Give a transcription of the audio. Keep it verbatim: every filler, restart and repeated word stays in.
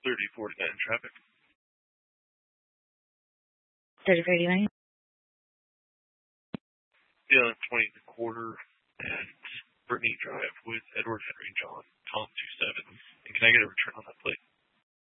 thirty forty-nine traffic. thirty forty-nine? Yeah, twenty and a quarter at Brittany Drive with Edward Henry John, Tom two seven. And can I get a return on that plate?